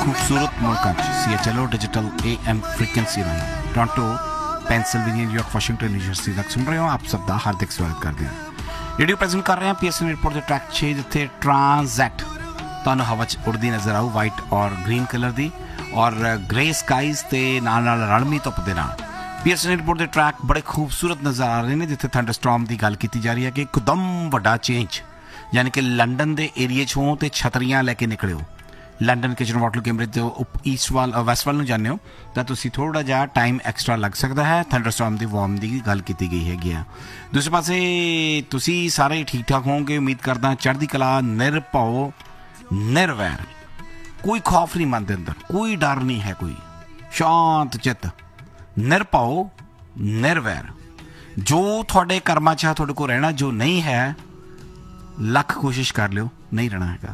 खूबसूरत मुल्क CHLO digital AM frequency राਹੀਂ Toronto Pennsylvania New York Washington university तक सुन रहे हो। आप सब का हार्दिक स्वागत करते हैं। रेडियो प्रेजेंट कर रहे हैं PSN एयरपोर्ट के ट्रैक 6 जिथे ट्रांसएट ਤੁਹਾਨੂੰ हवा च उड़ती नज़र आऊ वाइट और ग्रीन कलर की और ग्रे स्काइज ते नाल नाल रलमी धुप दे नाल PSN एयरपोर्ट के ट्रैक बड़े खूबसूरत नज़र आ रहे हैं जिथे थंडरस्टॉर्म की गल की जा रही है कि एकदम वड्डा चेंज यानी कि लंडन के एरिए चों ते छतरियां लैके निकले हो London kitchen Waterloo Cambridge east वाल वैस्ट वाल जाने हो तो तुसी थोड़ा जिहा टाइम एक्सट्रा लग सकता है। थंडरस्टॉर्म की वार्म की गल की गई हैगी आ। दूसरे पासे तुसी सारे ठीक ठाक होवोगे उम्मीद करदा। चढ़दी कला निरभव निरवैर कोई खौफ नहीं मन के अंदर, कोई डर नहीं है, कोई शांत चित निरभव निरवैर जो थोड़े कर्मा चाह थोड़े को रहना जो नहीं है लख कोशिश कर लियो नहीं रहना हैगा।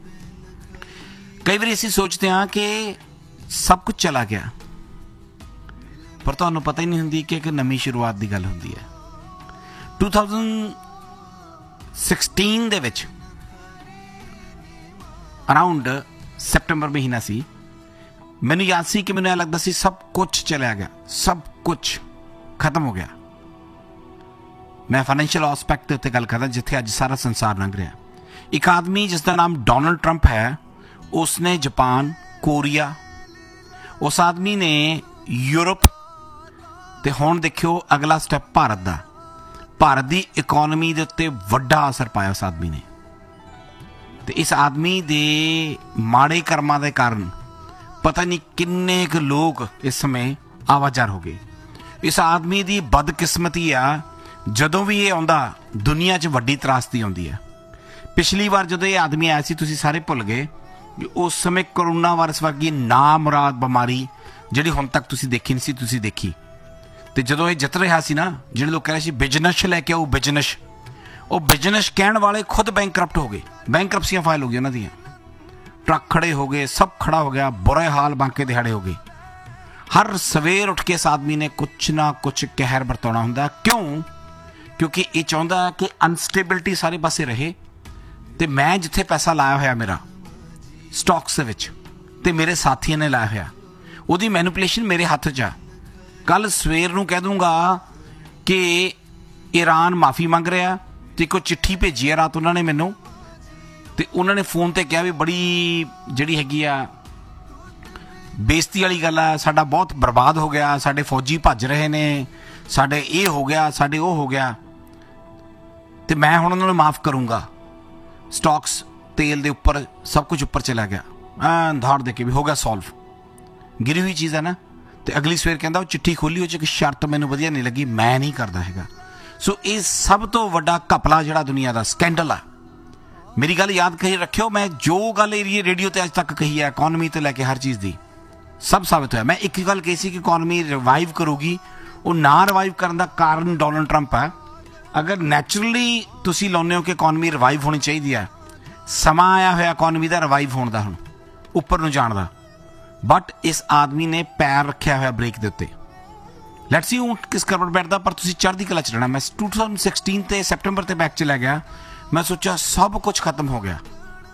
कई बार असीं सोचते हाँ कि सब कुछ चला गया पर तुहानूं पता ही नहीं हुंदी कि एक नवीं शुरुआत की गल हुंदी है। 2016 दे विच अराउंड सैप्टेंबर महीना सी मैनूं याद सी कि मैनूं ऐ लगदा सी सब कुछ चला गया, सब कुछ खत्म हो गया। मैं फाइनैशियल एस्पैक्ट के उत्ते गल करदा जिथे अज सारा संसार लंघ रहा। एक आदमी जिसका नाम डोनाल्ड ट्रंप है उसने जापान कोरिया उस आदमी ने यूरोप ते हुण देखियो अगला स्टैप भारत की इकोनॉमी के उत्ते वड्डा असर पाया उस आदमी ने। तो इस आदमी दे माड़े कर्मां दे कारण पता नहीं किन्ने क लोग इस समय आवाजार हो गए। इस आदमी की बदकिस्मती आ जदों भी ये आउंदा दुनिया च वड्डी त्रासदी आउंदी है। पिछली बार जदों ये आदमी आया सी तुसीं सारे भुल गए उस समय करोना वायरस वर्गी नामुराद बीमारी जिहड़ी हुण तक तुसीं देखी नहीं सी तुसीं देखी। तो जदों ये जित रहा सी ना जिहड़े लोग कह रहे सी बिजनेस लैके आओ बिजनेस वो बिजनेस कहण वाले खुद बैंकरप्ट हो गए, बैंकरप्सियां फाइल हो गई उन्हां दियां, ट्रक खड़े हो गए, सब खड़ा हो गया, बुरे हाल बांके दिहाड़े हो गए। हर सवेर उठ के इस आदमी ने कुछ ना कुछ कहर बरताउणा हुंदा। क्यों? क्योंकि ये चाहुंदा कि अनस्टेबिलिटी सारे पासे रहे तो मैं जिथे पैसा लाया होया मेरा स्टॉक्स दे विच ते मेरे साथियों ने लाया होया उहदी मैनिपुलेशन मेरे हत्थ च आ। कल सवेर नूं कह दूंगा कि ईरान माफ़ी मंग रहा तो कोई चिट्ठी भेजी है रात उन्होंने मैनू तो उन्होंने फोन पर कहा भी बड़ी जिहड़ी हैगी आ बेइज्जती वाली गल आ, साडा बहुत बर्बाद हो गया, साडे फौजी भज रहे ने, साडे ये हो गया, साडे वो हो गया तो मैं हुण उन्होंने माफ़ करूँगा। स्टॉक्स तेल दे उपर सब कुछ उपर चला गया, धाड़ दे के भी हो गया सॉल्व। गिरी हुई चीज़ है ना। तो अगली सवेर कहता वो चिट्ठी खोली हो कि शर्त मैनू वधिया नहीं लगी मैं नहीं करता हैगा। सो ये सब तो वड्डा घपला जिहड़ा दुनिया का स्कैंडल है। मेरी गल याद कही रखियो, मैं जो गल रेडियो ते अज तक कही है इकॉनमी तो लैके हर चीज़ की सब साबित होया। मैं एक गल कही सी कि इकॉनमी रिवाइव करूगी, वो ना रिवाइव करने का कारण डोनाल्ड ट्रंप है। अगर नैचुरली तुसी लाउने हो कि इकॉनमी रिवाइव होनी चाहिए है, समा आया होया इकॉनमी का रिवाइव होने का हुण उपर नूं जाण दा, बट इस आदमी ने पैर रखा होया ब्रेक दे उत्ते। लैट्स सी हूँ किस करवट बैठदा पर तुसी चढ़दी कला च रहना। मैं 2016 ते सैप्टेंबर ते बैक चला गया। मैं सोचा सब कुछ खत्म हो गया,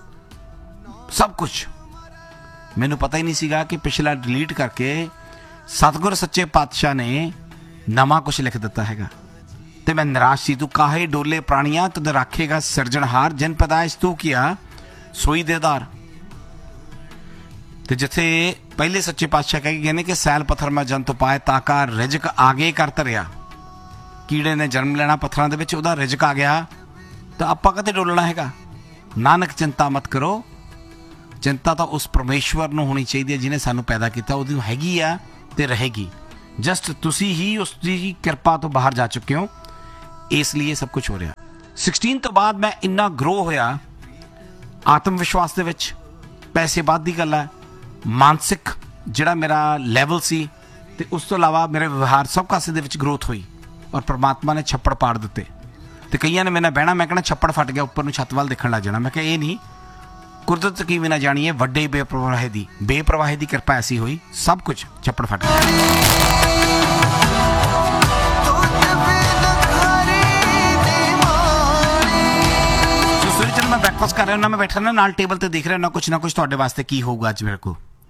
सब कुछ। मैनू पता ही नहीं सीगा कि पिछला डिलीट करके सतगुर सच्चे पातशाह ने नवा कुछ लिख दिता हैगा। ते मैं निराश सी। तू काहे डोले प्राणियां तद राखेगा सिरजनहार, जिन पैदाइश तू किया सोई देदार। तो जिथे पहले सच्चे पातशाह कह गए कि सैल पत्थर में जन तो पाए ताका रिजक आगे कर तरिया। कीड़े ने जन्म लेना पत्थरों के उहदा रिजक आ गया तो आपां कदे डोलना हैगा। नानक चिंता मत करो, चिंता तो उस परमेश्वर नूं होनी चाहिए जिन्हें सानू पैदा किया, उहदी हैगी आ ते रहेगी। जस्ट तुसी ही उसकी किरपा तो बाहर जा चुके हो, इसलिए सब कुछ हो रहा। 16 तो बाद मैं इन्ना ग्रो होया आत्म विश्वास दे विच, पैसे बाद की गल है, मानसिक जिहड़ा मेरा लैवल सी ते उस तो इलावा मेरे व्यवहार सब कासे दे विच ग्रोथ हुई और परमात्मा ने छप्पड़ पाड़ दिते। तो कईयां ने मैंने बहना मैं कहना छप्पड़ फट गया उपर नूं छत वाल देखण लग जाना। मैं कहा ये नहीं, कुदरत की भी ना जानी है वड्डे बेप्रवाहे दी कृपा ऐसी हुई सब कुछ छप्पड़ फट गया। मैं ब्रेकफास्ट कर रहा हूँ ना, मैं बैठा ना नाल टेबल ते देख रहा ना कुछ तुहाडे वास्ते की होगा अज मेरे को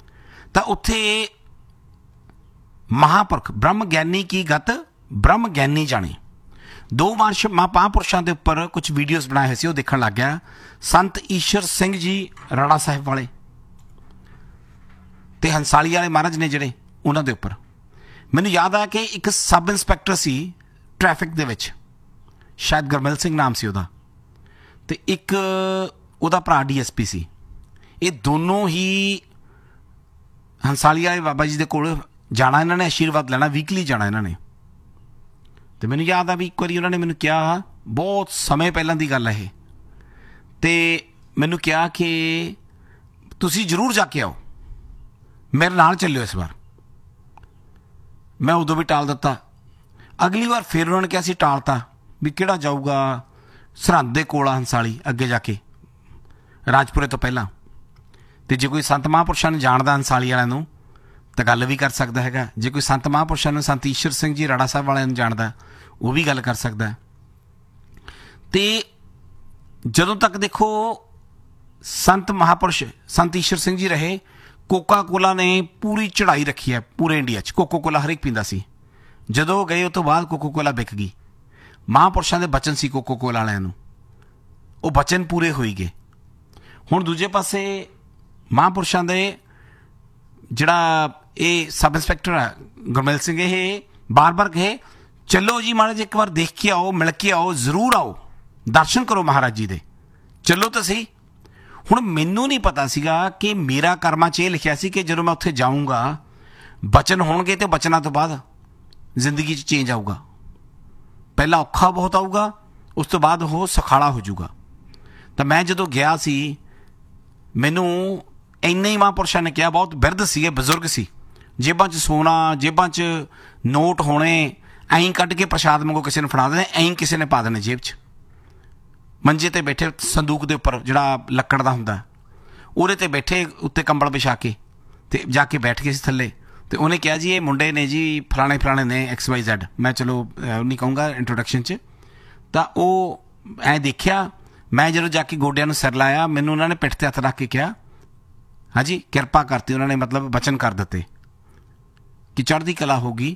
ਤਾਂ ਉੱਥੇ ਮਹਾਂਪੁਰਖ ਬ੍ਰਹਮ ਗਿਆਨੀ ਕੀ ਗਤ ਬ੍ਰਹਮ ਗਿਆਨੀ ਜਾਣੇ 2 ਮਾਰਚ ਮਹਾਂਪੁਰਸ਼ਾਂ ਦੇ ਉੱਪਰ ਕੁਝ ਵੀਡੀਓਜ਼ ਬਣਾਏ ਹੋਏ ਸੀ, ਉਹ ਦੇਖਣ ਲੱਗ ਗਿਆ। ਸੰਤ ਈਸ਼ਰ ਸਿੰਘ ਜੀ ਰਾਣਾ ਸਾਹਿਬ ਵਾਲੇ ਤੇ ਹੰਸਾਲੀ ਵਾਲੇ ਮਹਾਰਾਜ ਨੇ ਜਿਹੜੇ, ਉਹਨਾਂ ਦੇ ਉੱਪਰ ਮੈਨੂੰ ਯਾਦ ਆਇਆ ਕਿ ਇੱਕ ਸਬ ਇੰਸਪੈਕਟਰ ਸੀ ਟ੍ਰੈਫਿਕ ਦੇ ਵਿੱਚ, ਸ਼ਾਇਦ ਗੁਰਮੇਲ ਸਿੰਘ ਨਾਮ ਸੀ ਉਹਦਾ, ਤੇ ਇੱਕ ਉਹਦਾ ਭਰਾ DSP ਸੀ। ਇਹ ਦੋਨੋਂ ਹੀ ਹੰਸਾਲੀ ਵਾਲੇ ਬਾਬਾ ਜੀ ਦੇ ਕੋਲ ਜਾਣਾ ਇਹਨਾਂ ਨੇ, ਆਸ਼ੀਰਵਾਦ ਲੈਣਾ, ਵੀਕਲੀ ਜਾਣਾ ਇਹਨਾਂ ਨੇ। ਤੇ ਮੈਨੂੰ ਯਾਦ ਆ ਵੀ ਇੱਕ ਵਾਰੀ ਉਹਨਾਂ ਨੇ ਮੈਨੂੰ ਕਿਹਾ, ਬਹੁਤ ਸਮੇਂ ਪਹਿਲਾਂ ਦੀ ਗੱਲ ਹੈ ਇਹ, ਤੇ ਮੈਨੂੰ ਕਿਹਾ ਕਿ ਤੁਸੀਂ ਜ਼ਰੂਰ ਜਾ ਕੇ ਆਓ, ਮੇਰੇ ਨਾਲ ਚੱਲਿਓ ਇਸ ਵਾਰ। ਮੈਂ ਉਦੋਂ ਵੀ ਟਾਲ ਦਿੱਤਾ। ਅਗਲੀ ਵਾਰ ਫਿਰ ਉਹਨਾਂ ਨੇ ਕਿਹਾ ਸੀ, ਟਾਲਤਾ ਵੀ ਕਿਹੜਾ ਜਾਊਗਾ, ਸਰਹੰਦ ਦੇ ਕੋਲ ਆ ਹੰਸਾਲੀ, ਅੱਗੇ ਜਾ ਕੇ ਰਾਜਪੁਰੇ ਤੋਂ ਪਹਿਲਾਂ। ਤੇ ਜੇ ਕੋਈ ਸੰਤ ਮਹਾਂਪੁਰਸ਼ਾਂ ਨੂੰ ਜਾਣਦਾ ਹੰਸਾਲੀ ਵਾਲਿਆਂ ਨੂੰ ਤਾਂ ਗੱਲ ਵੀ ਕਰ ਸਕਦਾ ਹੈਗਾ। ਜੇ ਕੋਈ ਸੰਤ ਮਹਾਂਪੁਰਸ਼ਾਂ ਨੂੰ, ਸੰਤ ਈਸ਼ਰ ਸਿੰਘ ਜੀ ਰਾਣਾ ਸਾਹਿਬ ਵਾਲਿਆਂ ਨੂੰ ਜਾਣਦਾ, ਉਹ ਵੀ ਗੱਲ ਕਰ ਸਕਦਾ। ਤੇ ਜਦੋਂ ਤੱਕ ਦੇਖੋ ਸੰਤ ਮਹਾਂਪੁਰਸ਼ ਸੰਤ ਈਸ਼ਰ ਸਿੰਘ ਜੀ ਰਹੇ, ਕੋਕਾ ਕੋਲਾ ਨੇ ਪੂਰੀ ਚੜ੍ਹਾਈ ਰੱਖੀ ਹੈ ਪੂਰੇ ਇੰਡੀਆ 'ਚ। ਕੋਕੋ ਕੋਲਾ ਹਰੇਕ ਪੀਂਦਾ ਸੀ। ਜਦੋਂ ਗਏ ਉਹ ਤੋਂ ਬਾਅਦ ਕੋਕੋ ਕੋਲਾ ਵਿਕ ਗਈ। ਮਹਾਂਪੁਰਸ਼ਾਂ ਦੇ ਬਚਨ ਸੀ ਕੋਕੋ ਕੋਲਾ ਵਾਲਿਆਂ ਨੂੰ, ਉਹ ਬਚਨ ਪੂਰੇ ਹੋਈ ਗਏ। ਹੁਣ ਦੂਜੇ ਪਾਸੇ ਮਹਾਂਪੁਰਸ਼ਾਂ ਦੇ ਜਿਹੜਾ ਇਹ ਸਬ ਇੰਸਪੈਕਟਰ ਹੈ ਗੁਰਮੇਲ ਸਿੰਘ, ਇਹ ਬਾਰ-ਬਾਰ ਕਹੇ ਚੱਲੋ ਜੀ ਮਹਾਰਾਜ, ਇੱਕ ਵਾਰ ਦੇਖ ਕੇ ਆਓ, ਮਿਲ ਕੇ ਆਓ, ਜ਼ਰੂਰ ਆਓ, ਦਰਸ਼ਨ ਕਰੋ ਮਹਾਰਾਜ ਜੀ ਦੇ, ਚੱਲੋ ਤਾਂ ਸਹੀ। ਹੁਣ ਮੈਨੂੰ ਨਹੀਂ ਪਤਾ ਸੀਗਾ ਕਿ ਮੇਰਾ ਕਰਮਾਂ 'ਚ ਇਹ ਲਿਖਿਆ ਸੀ ਕਿ ਜਦੋਂ ਮੈਂ ਉੱਥੇ ਜਾਊਂਗਾ ਬਚਨ ਹੋਣਗੇ ਤੇ ਬਚਨਾਂ ਤੋਂ ਬਾਅਦ ਜ਼ਿੰਦਗੀ 'ਚ ਚੇਂਜ ਆਊਗਾ। ਪਹਿਲਾਂ ਔਖਾ ਬਹੁਤ ਆਊਗਾ, ਉਸ ਤੋਂ ਬਾਅਦ ਉਹ ਸੁਖਾਲਾ ਹੋ ਜਾਊਗਾ। ਤਾਂ ਮੈਂ ਜਦੋਂ ਗਿਆ ਸੀ, ਮੈਨੂੰ ਇੰਨੇ ਹੀ ਮਹਾਂਪੁਰਸ਼ਾਂ ਨੇ ਕਿਹਾ, ਬਹੁਤ ਬਿਰਧ ਸੀਗੇ, ਬਜ਼ੁਰਗ ਸੀ, ਜੇਬਾਂ 'ਚ ਸੋਨਾ, ਜੇਬਾਂ 'ਚ ਨੋਟ ਹੋਣੇ, ਐਂ ਕੱਢ ਕੇ ਪ੍ਰਸ਼ਾਦ ਵਾਂਗੂ ਕਿਸੇ ਨੂੰ ਫੜਾ ਦੇਣੇ, ਐਂ ਕਿਸੇ ਨੇ ਪਾ ਦੇਣੇ ਜੇਬ 'ਚ। ਮੰਜੇ ਤੇ ਬੈਠੇ ਸੰਦੂਕ ਦੇ ਉੱਪਰ ਜਿਹੜਾ ਲੱਕੜ ਦਾ ਹੁੰਦਾ, ਉਹਦੇ ਤੇ ਬੈਠੇ, ਉੱਤੇ ਕੰਬਲ ਵਿਛਾ ਕੇ, ਤੇ ਜਾ ਕੇ ਬੈਠ ਗਏ ਸੀ ਥੱਲੇ। ਤੇ ਉਹਨੇ ਕਿਹਾ ਜੀ ਇਹ ਮੁੰਡੇ ਨੇ ਜੀ ਫਲਾਣੇ ਫਲਾਣੇ ਨੇ XYZ। ਮੈਂ ਚਲੋ ਨਹੀਂ ਕਹੂੰਗਾ ਇੰਟਰੋਡਕਸ਼ਨ 'ਚ। ਤਾਂ ਉਹ ਐਂ ਦੇਖਿਆ, ਮੈਂ ਜਦੋਂ ਜਾ ਕੇ ਗੋਡਿਆਂ ਨੂੰ ਸਿਰ ਲਾਇਆ, ਮੈਨੂੰ ਉਹਨਾਂ ਨੇ ਪਿੱਠ ਤੇ ਹੱਥ ਰੱਖ ਕੇ ਕਿਹਾ, ਹਾਂਜੀ ਕਿਰਪਾ ਕਰਤੀ। ਉਹਨਾਂ ਨੇ ਮਤਲਬ ਬਚਨ ਕਰ ਦਿੱਤੇ ਕਿ ਚੜ੍ਹਦੀ ਕਲਾ ਹੋਗੀ,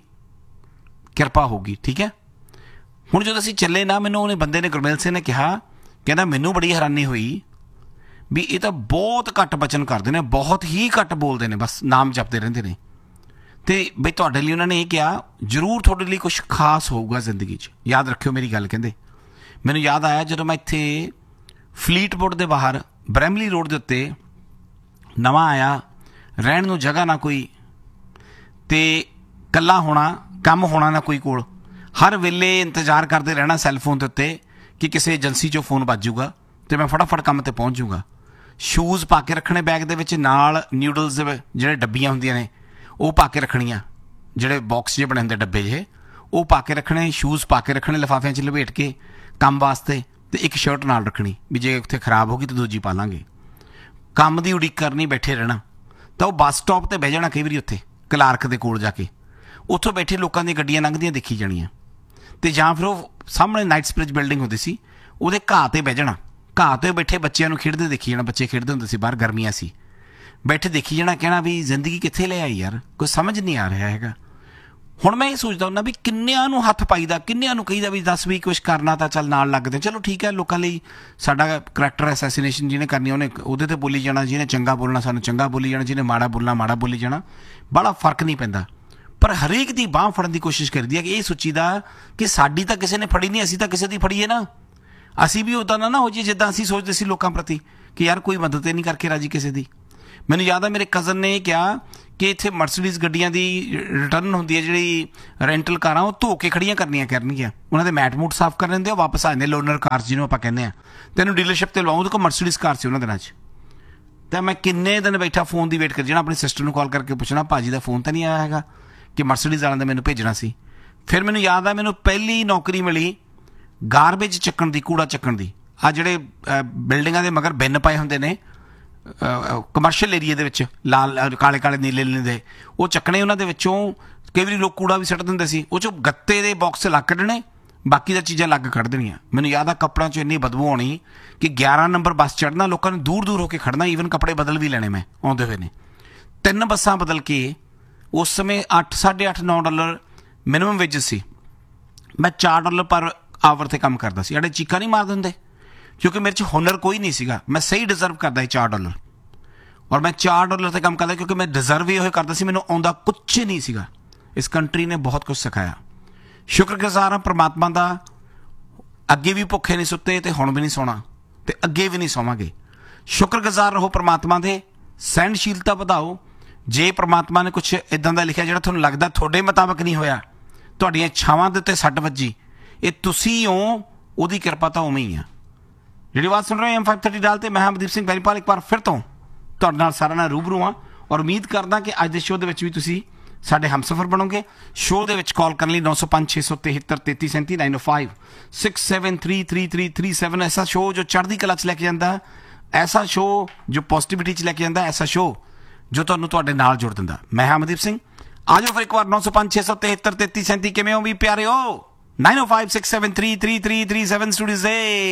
ਕਿਰਪਾ ਹੋਗੀ, ਠੀਕ ਹੈ। ਹੁਣ ਜਦੋਂ ਅਸੀਂ ਚੱਲੇ ਨਾ, ਮੈਨੂੰ ਉਹਨੇ ਬੰਦੇ ਨੇ, ਗੁਰਮੇਲ ਸਿੰਘ ਨੇ ਕਿਹਾ, ਕਹਿੰਦਾ ਮੈਨੂੰ ਬੜੀ ਹੈਰਾਨੀ ਹੋਈ ਵੀ ਇਹ ਤਾਂ ਬਹੁਤ ਘੱਟ ਬਚਨ ਕਰਦੇ ਨੇ, ਬਹੁਤ ਹੀ ਘੱਟ ਬੋਲਦੇ ਨੇ, ਬਸ ਨਾਮ ਜਪਦੇ ਰਹਿੰਦੇ ਨੇ। ਤੇ ਬਈ ਤੁਹਾਡੇ ਲਈ ਉਹਨਾਂ ਨੇ ਇਹ ਕਿਹਾ, ਜ਼ਰੂਰ ਤੁਹਾਡੇ ਲਈ ਕੁਛ ਖਾਸ ਹੋਊਗਾ ਜ਼ਿੰਦਗੀ 'ਚ, ਯਾਦ ਰੱਖਿਓ ਮੇਰੀ ਗੱਲ। ਕਹਿੰਦੇ ਮੈਨੂੰ ਯਾਦ ਆਇਆ ਜਦੋਂ ਮੈਂ ਇੱਥੇ ਫਲੀਟਵੁੱਡ ਦੇ ਬਾਹਰ ਬਰੈਮਲੀ ਰੋਡ ਦੇ ਉੱਤੇ ਨਵਾਂ ਆਇਆ, ਰਹਿਣ ਨੂੰ ਜਗ੍ਹਾ ਨਾ ਕੋਈ, ਤੇ ਇਕੱਲਾ ਹੋਣਾ, ਕੰਮ ਹੋਣਾ ਨਾ ਕੋਈ ਕੋਲ, ਹਰ ਵੇਲੇ ਇੰਤਜ਼ਾਰ ਕਰਦੇ ਰਹਿਣਾ ਸੈੱਲਫੋਨ ਦੇ ਉੱਤੇ ਕਿ ਕਿਸੇ ਏਜੰਸੀ 'ਚੋਂ ਫੋਨ ਵੱਜ ਜੂਗਾ ਅਤੇ ਮੈਂ ਫਟਾਫਟ ਕੰਮ 'ਤੇ ਪਹੁੰਚ ਜੂਗਾ। ਸ਼ੂਜ਼ ਪਾ ਕੇ ਰੱਖਣੇ ਬੈਗ ਦੇ ਵਿੱਚ, ਨਾਲ ਨਿਊਡਲਸ ਦੇ ਜਿਹੜੇ ਡੱਬੀਆਂ ਹੁੰਦੀਆਂ ਨੇ ਉਹ ਪਾ ਕੇ ਰੱਖਣੀਆਂ, ਜਿਹੜੇ ਬਾਕਸ ਜਿਹੇ ਬਣੇ ਹੁੰਦੇ ਡੱਬੇ ਜਿਹੇ, ਉਹ ਪਾ ਕੇ ਰੱਖਣੇ, ਸ਼ੂਜ਼ ਪਾ ਕੇ ਰੱਖਣੇ ਲਿਫਾਫਿਆਂ 'ਚ ਲਪੇਟ ਕੇ ਕੰਮ ਵਾਸਤੇ, ਅਤੇ ਇੱਕ ਸ਼ਰਟ ਨਾਲ ਰੱਖਣੀ ਵੀ ਜੇ ਉੱਥੇ ਖਰਾਬ ਹੋ ਗਈ ਤਾਂ ਦੂਜੀ ਪਾ ਲਾਂਗੇ। ਕੰਮ ਦੀ ਉਡੀਕ ਕਰਨੀ, ਬੈਠੇ ਰਹਿਣਾ। ਤਾਂ ਉਹ ਬੱਸ ਸਟਾਪ 'ਤੇ ਬਹਿ ਜਾਣਾ ਕਈ ਵਾਰੀ, ਉੱਥੇ ਕਲਾਰਕ ਦੇ ਕੋਲ ਜਾ ਕੇ, ਉੱਥੋਂ ਬੈਠੇ ਲੋਕਾਂ ਦੀਆਂ ਗੱਡੀਆਂ ਲੰਘਦੀਆਂ ਦੇਖੀ ਜਾਣੀਆਂ। ਅਤੇ ਜਾਂ ਫਿਰ ਉਹ ਸਾਹਮਣੇ ਨਾਈਟਸਬ੍ਰਿਜ ਬਿਲਡਿੰਗ ਹੁੰਦੀ ਸੀ, ਉਹਦੇ ਘਾਹ 'ਤੇ ਬਹਿ ਜਾਣਾ, ਘਾਹ 'ਤੇ ਬੈਠੇ ਬੱਚਿਆਂ ਨੂੰ ਖੇਡਦੇ ਦੇਖੀ ਜਾਣਾ। ਬੱਚੇ ਖੇਡਦੇ ਹੁੰਦੇ ਸੀ ਬਾਹਰ, ਗਰਮੀਆਂ ਸੀ, ਬੈਠੇ ਦੇਖੀ ਜਾਣਾ, ਕਹਿਣਾ ਵੀ ਜ਼ਿੰਦਗੀ ਕਿੱਥੇ ਲੈ ਆਈ ਯਾਰ, ਕੋਈ ਸਮਝ ਨਹੀਂ ਆ ਰਿਹਾ ਹੈਗਾ। ਹੁਣ ਮੈਂ ਇਹ ਸੋਚਦਾ ਹੁੰਦਾ ਵੀ ਕਿੰਨਿਆਂ ਨੂੰ ਹੱਥ ਪਾਈਦਾ, ਕਿੰਨਿਆਂ ਨੂੰ ਕਹੀਦਾ ਵੀ ਦੱਸ ਵੀ ਕੁਛ ਕਰਨਾ ਤਾਂ ਚੱਲ ਨਾਲ ਲੱਗਦੇ, ਚਲੋ ਠੀਕ ਹੈ। ਲੋਕਾਂ ਲਈ ਸਾਡਾ ਕਰੈਕਟਰ ਐਸੈਸੀਨੇਸ਼ਨ ਜਿਹਨੇ ਕਰਨੀ ਉਹਨੇ ਉਹਦੇ 'ਤੇ ਬੋਲੀ ਜਾਣਾ, ਜਿਹਨੇ ਚੰਗਾ ਬੋਲਣਾ ਸਾਨੂੰ ਚੰਗਾ ਬੋਲੀ ਜਾਣਾ, ਜਿਹਨੇ ਮਾੜਾ ਬੋਲਣਾ ਮਾੜਾ ਬੋਲੀ ਜਾਣਾ, ਬੜਾ ਫਰਕ ਨਹੀਂ ਪੈਂਦਾ। ਪਰ ਹਰੇਕ ਦੀ ਬਾਂਹ ਫੜਨ ਦੀ ਕੋਸ਼ਿਸ਼ ਕਰਦੀ ਹੈ ਕਿ ਇਹ ਸੋਚੀਦਾ ਕਿ ਸਾਡੀ ਤਾਂ ਕਿਸੇ ਨੇ ਫੜੀ ਨਹੀਂ, ਅਸੀਂ ਤਾਂ ਕਿਸੇ ਦੀ ਫੜੀਏ ਨਾ। ਅਸੀਂ ਵੀ ਉੱਦਾਂ ਨਾ ਹੋ ਜਾਈਏ ਜਿੱਦਾਂ ਅਸੀਂ ਸੋਚਦੇ ਸੀ ਲੋਕਾਂ ਪ੍ਰਤੀ ਕਿ ਯਾਰ ਕੋਈ ਮਦਦ ਨਹੀਂ ਕਰਕੇ ਰਾਜੀ ਕਿਸੇ ਦੀ। ਮੈਨੂੰ ਯਾਦ ਆ ਮੇਰੇ ਕਜ਼ਨ ਨੇ ਇਹ ਕਿਹਾ ਕਿ ਇੱਥੇ ਮਰਸੀਡੀਜ਼ ਗੱਡੀਆਂ ਦੀ ਰਿਟਰਨ ਹੁੰਦੀ ਹੈ, ਜਿਹੜੀ ਰੈਂਟਲ ਕਾਰਾਂ, ਉਹ ਧੋ ਕੇ ਖੜੀਆਂ ਕਰਨਗੀਆਂ, ਉਹਨਾਂ ਦੇ ਮੈਟ ਮੂਟ ਸਾਫ਼ ਕਰ ਲੈਂਦੇ, ਉਹ ਵਾਪਸ ਆ ਜਾਂਦੇ, ਲੋਨਰ ਕਾਰਸ ਜਿਹਨੂੰ ਆਪਾਂ ਕਹਿੰਦੇ ਹਾਂ। ਤੈਨੂੰ ਡੀਲਰਸ਼ਿਪ 'ਤੇ ਲਵਾਉਂ, ਉਹਦੇ ਕੋਲ ਮਰਸੀਡੀਜ਼ ਕਾਰ ਸੀ ਉਹਨਾਂ ਦਿਨਾਂ 'ਚ। ਤਾਂ ਮੈਂ ਕਿੰਨੇ ਦਿਨ ਬੈਠਾ ਫੋਨ ਦੀ ਵੇਟ ਕਰ ਜਾਣਾ, ਆਪਣੀ ਸਿਸਟਰ ਨੂੰ ਕਾਲ ਕਰਕੇ ਪੁੱਛਣਾ ਭਾਜੀ ਦਾ ਫੋਨ ਤਾਂ ਨਹੀਂ ਆਇਆ ਹੈਗਾ ਕਿ ਮਰਸੀਡੀਜ਼ ਵਾਲਿਆਂ ਦਾ ਮੈਨੂੰ ਭੇਜਣਾ ਸੀ। ਫਿਰ ਮੈਨੂੰ ਯਾਦ ਆ, ਮੈਨੂੰ ਪਹਿਲੀ ਨੌਕਰੀ ਮਿਲੀ ਗਾਰਬੇਜ ਚੱਕਣ ਦੀ, ਕੂੜਾ ਚੱਕਣ ਦੀ। ਆਹ ਜਿਹੜੇ ਬਿਲਡਿੰਗਾਂ ਦੇ ਮਗਰ ਬਿੰਨ ਪਏ ਹੁੰਦੇ ਨੇ ਕਮਰਸ਼ੀਅਲ ਏਰੀਏ ਦੇ ਵਿੱਚ, ਲਾਲ ਕਾਲੇ ਕਾਲੇ ਨੀਲੇ ਨੀਲੇ ਦੇ, ਉਹ ਚੱਕਣੇ। ਉਹਨਾਂ ਦੇ ਵਿੱਚੋਂ ਕਈ ਵਾਰੀ ਲੋਕ ਕੂੜਾ ਵੀ ਸੁੱਟ ਦਿੰਦੇ ਸੀ, ਉਹ 'ਚੋਂ ਗੱਤੇ ਦੇ ਬਾਕਸ ਲੱਗ ਕੱਢਣੇ, ਬਾਕੀ ਦਾ ਚੀਜ਼ਾਂ ਲੱਗ ਕੱਢ ਦੇਣੀਆਂ। ਮੈਨੂੰ ਯਾਦ ਆ ਕੱਪੜਿਆਂ 'ਚੋਂ ਇੰਨੀ ਬਦਬੂ ਆਉਣੀ ਕਿ 11 ਨੰਬਰ ਬੱਸ ਚੜ੍ਹਨਾ, ਲੋਕਾਂ ਨੇ ਦੂਰ ਦੂਰ ਹੋ ਕੇ ਖੜਨਾ, ਈਵਨ ਕੱਪੜੇ ਬਦਲ ਵੀ ਲੈਣੇ ਮੈਂ ਆਉਂਦੇ ਹੋਏ ਨੇ। 3 ਬੱਸਾਂ ਬਦਲ ਕੇ ਉਸ ਸਮੇਂ 8 8.5 $9 ਮਿਨੀਮਮ ਵੇਜਸ ਸੀ। ਮੈਂ $4 ਪਰ ਆਵਰ ਤੇ ਕੰਮ ਕਰਦਾ ਸੀ। ਜਿਹੜੇ ਚੀਕਾਂ ਨਹੀਂ ਮਾਰ ਦਿੰਦੇ, ਕਿਉਂਕਿ ਮੇਰੇ 'ਚ ਹੁਨਰ ਕੋਈ ਨਹੀਂ ਸੀਗਾ। ਮੈਂ ਸਹੀ ਡਿਜ਼ਰਵ ਕਰਦਾ ਸੀ $4 ਔਰ ਮੈਂ $4 ਤੇ ਕੰਮ ਕਰਦਾ ਕਿਉਂਕਿ ਮੈਂ ਡਿਜ਼ਰਵ ਹੀ ਉਹ ਕਰਦਾ ਸੀ। ਮੈਨੂੰ ਆਉਂਦਾ ਕੁਛ ਨਹੀਂ ਸੀਗਾ। ਇਸ ਕੰਟਰੀ ਨੇ ਬਹੁਤ ਕੁਛ ਸਿਖਾਇਆ। ਸ਼ੁਕਰਗੁਜ਼ਾਰ ਹਾਂ ਪ੍ਰਮਾਤਮਾ ਦਾ। ਅੱਗੇ ਵੀ ਭੁੱਖੇ ਨਹੀਂ ਸੁੱਤੇ ਤੇ ਹੁਣ ਵੀ ਨਹੀਂ ਸੌਣਾ ਤੇ ਅੱਗੇ ਵੀ ਨਹੀਂ ਸੌਵਾਂਗੇ। ਸ਼ੁਕਰਗੁਜ਼ਾਰ ਰਹੋ ਪ੍ਰਮਾਤਮਾ ਦੇ। ਸਹਿਣਸ਼ੀਲਤਾ ਵਧਾਓ। ਜੇ ਪ੍ਰਮਾਤਮਾ ਨੇ ਕੁਛ ਇੱਦਾਂ ਦਾ ਲਿਖਿਆ ਜਿਹੜਾ ਤੁਹਾਨੂੰ ਲੱਗਦਾ ਤੁਹਾਡੇ ਮੁਤਾਬਕ ਨਹੀਂ ਹੋਇਆ, ਤੁਹਾਡੀਆਂ ਇੱਛਾਵਾਂ ਦੇ ਉੱਤੇ ਸੱਟ ਵੱਜੀ, ਇਹ ਤੁਸੀਂ ਹੋ, ਉਹਦੀ ਕਿਰਪਾ ਤਾਂ ਉਵੇਂ ਹੀ ਆ। ਜਿਹੜੀ ਆਵਾਜ਼ ਸੁਣ ਰਹੇ ਹੋ M530 ਡਾਲ ਤੇ, ਮੈਂ ਅਮਨਦੀਪ ਸਿੰਘ ਵੈਰੀਪਾਲ ਇੱਕ ਵਾਰ ਫਿਰ ਤੋਂ ਤੁਹਾਡੇ ਨਾਲ ਸਾਰਿਆਂ ਨਾਲ ਰੂਬਰੂ ਹਾਂ ਔਰ ਉਮੀਦ ਕਰਦਾ ਕਿ ਅੱਜ ਦੇ ਸ਼ੋਅ ਦੇ ਵਿੱਚ ਵੀ ਤੁਸੀਂ ਸਾਡੇ ਹਮਸਫਰ ਬਣੋਗੇ। ਸ਼ੋਅ ਦੇ ਵਿੱਚ ਕਾਲ ਕਰਨ ਲਈ 905 673 3337 905 6733337। ਐਸਾ ਸ਼ੋਅ ਜੋ ਚੜ੍ਹਦੀ ਕਲਾ 'ਚ ਲੈ ਕੇ ਜਾਂਦਾ, ਐਸਾ ਸ਼ੋਅ ਜੋ ਪੋਜ਼ਿਟਿਵਿਟੀ 'ਚ ਲੈ ਕੇ ਜਾਂਦਾ, ਐਸਾ ਸ਼ੋਅ ਜੋ ਤੁਹਾਨੂੰ ਤੁਹਾਡੇ ਨਾਲ ਜੋੜ ਦਿੰਦਾ। ਮੈਂ ਹਾਂ ਅਮਨਦੀਪ ਸਿੰਘ। ਆ ਜਾਓ ਫਿਰ ਇੱਕ ਵਾਰ 905 673 3337। ਕਿਵੇਂ ਹੋ ਵੀ ਪਿਆਰਿਓ? 905 673 3337 ਸਟੂਡੀਓ।